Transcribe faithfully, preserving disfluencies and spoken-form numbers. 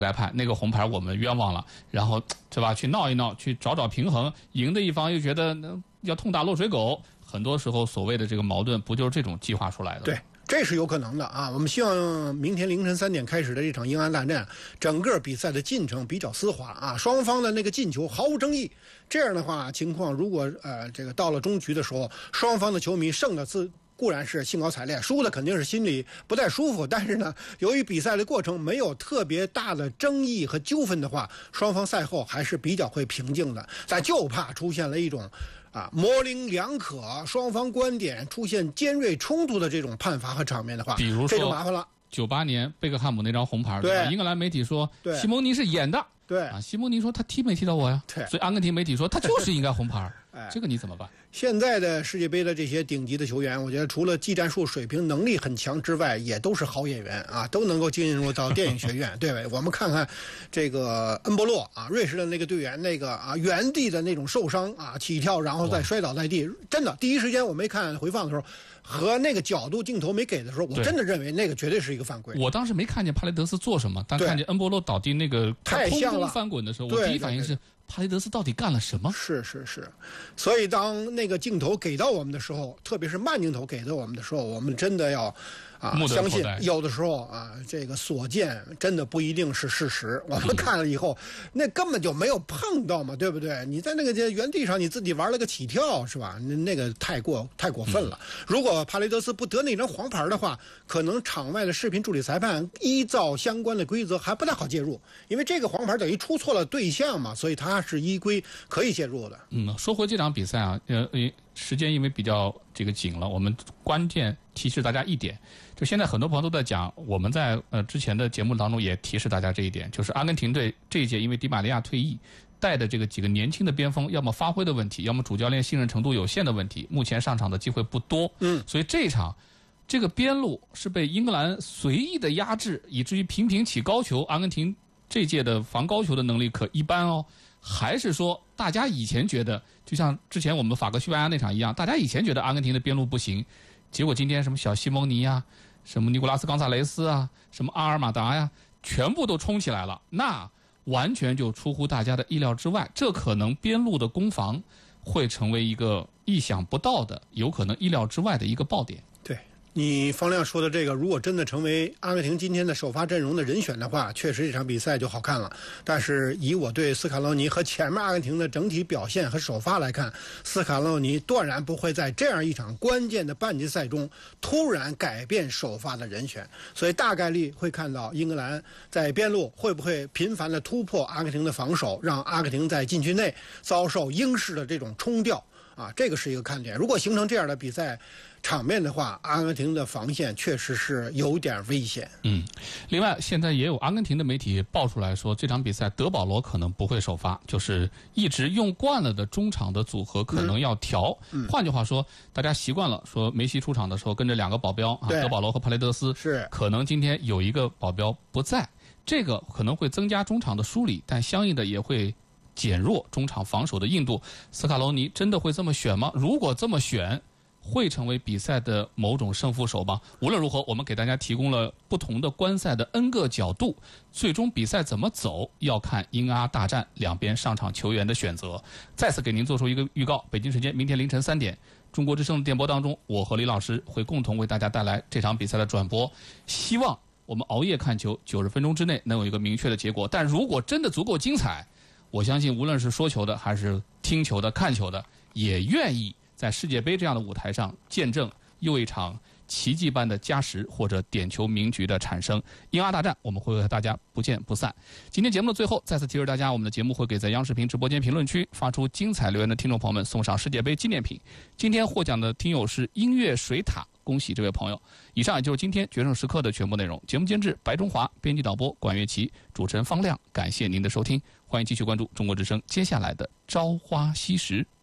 来判那个红牌我们冤枉了，然后对吧？去闹一闹，去找找平衡，赢的一方又觉得要痛打落水狗，很多时候所谓的这个矛盾，不就是这种激化出来的？ 对。这是有可能的啊！我们希望明天凌晨三点开始的这场英安大战，整个比赛的进程比较丝滑啊，双方的那个进球毫无争议。这样的话情况，如果呃这个到了中局的时候，双方的球迷胜的自固然是兴高采烈，输的肯定是心里不太舒服。但是呢，由于比赛的过程没有特别大的争议和纠纷的话，双方赛后还是比较会平静的。但就怕出现了一种。啊，模棱两可，双方观点出现尖锐冲突的这种判罚和场面的话， 比如说这就麻烦了。 九八年贝克汉姆那张红牌， 对， 英格兰媒体说西蒙尼是演的， 对啊，西蒙尼说他踢没踢到我呀， 对， 所以阿根廷媒体说他就是应该红牌，哎，这个你怎么办？ 现在的世界杯的这些顶级的球员，我觉得除了技战术水平能力很强之外，也都是好演员啊，都能够进入到电影学院。对吧？我们看看这个恩波洛啊，瑞士的那个队员，那个啊原地的那种受伤啊，起跳然后再摔倒在地，真的第一时间我没看回放的时候，和那个角度镜头没给的时候，我真的认为那个绝对是一个犯规。 我当时没看见帕雷德斯做什么，但看见恩波洛倒地那个太像了翻滚的时候，我第一反应是。帕雷德斯到底干了什么？ 是是是，所以当那个镜头给到我们的时候，特别是慢镜头给到我们的时候，我们真的要啊相信，有的时候啊，这个所见真的不一定是事实。我们看了以后，那根本就没有碰到嘛，对不对？你在那个原地上你自己玩了个起跳，是吧？那那个太过太过分了。嗯、如果帕雷德斯不得那张黄牌的话，可能场外的视频助理裁判依照相关的规则还不太好介入，因为这个黄牌等于出错了对象嘛，所以他。是依规可以介入的。 嗯，说回这场比赛啊，呃，时间因为比较这个紧了，我们关键提示大家一点，就现在很多朋友都在讲，我们在呃之前的节目当中也提示大家这一点，就是阿根廷队这一届因为迪玛利亚退役，带的这个几个年轻的边锋，要么发挥的问题，要么主教练信任程度有限的问题，目前上场的机会不多。 嗯， 所以这一场。这个边路是被英格兰随意的压制，以至于频频起高球。阿根廷这届的防高球的能力可一般哦。还是说，大家以前觉得，就像之前我们法国西班牙那场一样，大家以前觉得阿根廷的边路不行，结果今天什么小西蒙尼呀、什么尼古拉斯冈萨雷斯啊、什么阿尔马达呀，全部都冲起来了，那完全就出乎大家的意料之外。这可能边路的攻防会成为一个意想不到的、有可能意料之外的一个爆点。 对。你方亮说的这个，如果真的成为阿根廷今天的首发阵容的人选的话，确实这场比赛就好看了。但是以我对斯卡罗尼和前面阿根廷的整体表现和首发来看，斯卡罗尼断然不会在这样一场关键的半决赛中突然改变首发的人选，所以大概率会看到英格兰在边路会不会频繁的突破阿根廷的防守，让阿根廷在禁区内遭受英式的这种冲吊啊，这个是一个看点。如果形成这样的比赛场面的话，阿根廷的防线确实是有点危险。 嗯，另外现在也有阿根廷的媒体爆出来说，这场比赛德保罗可能不会首发，就是一直用惯了的中场的组合可能要调。嗯嗯、换句话说，大家习惯了说梅西出场的时候跟着两个保镖啊，德保罗和帕雷德斯， 是可能今天有一个保镖不在，这个可能会增加中场的疏离，但相应的也会减弱中场防守的硬度。斯卡罗尼真的会这么选吗？如果这么选，会成为比赛的某种胜负手吗？无论如何，我们给大家提供了不同的观赛的 N 个角度，最终比赛怎么走，要看英阿大战两边上场球员的选择。再次给您做出一个预告，北京时间明天凌晨三点，中国之声的电波当中，我和李老师会共同为大家带来这场比赛的转播。希望我们熬夜看球，九十分钟之内能有一个明确的结果。但如果真的足够精彩，我相信无论是说球的还是听球的看球的，也愿意在世界杯这样的舞台上见证又一场奇迹般的加时或者点球名局的产生。英阿大战，我们会和大家不见不散。今天节目的最后，再次提示大家，我们的节目会给在央视频直播间评论区发出精彩留言的听众朋友们送上世界杯纪念品。今天获奖的听友是音乐水塔，恭喜这位朋友。以上也就是今天决胜时刻的全部内容。节目监制白中华，编辑导播管乐琪，主持人方亮。感谢您的收听，欢迎继续关注中国之声接下来的朝花夕拾。